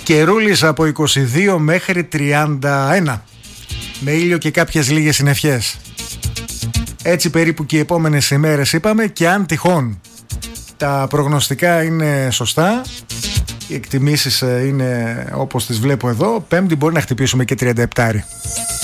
Καιρούλης από 22 μέχρι 31, με ήλιο και κάποιες λίγες συννεφιές. Έτσι περίπου και οι επόμενες ημέρες είπαμε, και αν τυχόν τα προγνωστικά είναι σωστά, οι εκτιμήσεις είναι όπως τις βλέπω εδώ, Πέμπτη μπορεί να χτυπήσουμε και 37.